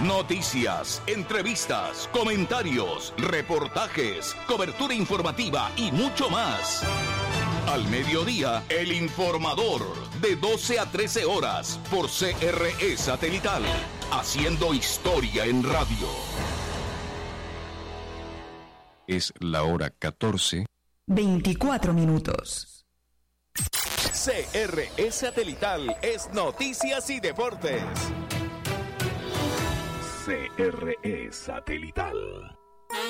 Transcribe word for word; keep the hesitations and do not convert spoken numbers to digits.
Noticias, entrevistas, comentarios, reportajes, cobertura informativa y mucho más. Al mediodía, El Informador, de doce a trece horas, por C R E Satelital, haciendo historia en radio. Es la hora catorce. veinticuatro minutos. C R E Satelital es Noticias y Deportes. C R E Satelital.